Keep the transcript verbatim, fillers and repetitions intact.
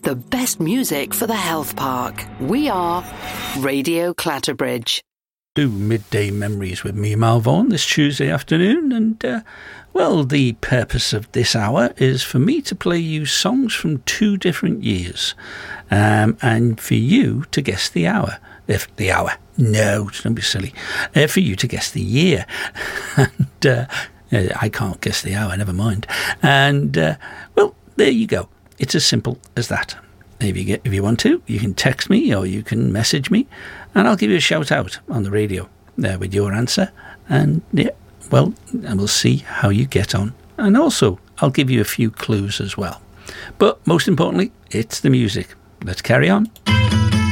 the best music for the Health Park. We are Radio Clatterbridge. Do Midday Memories with me, Mal Vaughan, this Tuesday afternoon. And, uh, well, the purpose of this hour is for me to play you songs from two different years. Um, and for you to guess the hour. If the hour. No, don't be silly. Uh, for you to guess the year. and uh, I can't guess the hour, never mind. And, uh, well, there you go. It's as simple as that. If you get, if you want to, you can text me or you can message me, and I'll give you a shout out on the radio there with your answer. And yeah, well, and we'll see how you get on. And also, I'll give you a few clues as well. But most importantly, it's the music. Let's carry on.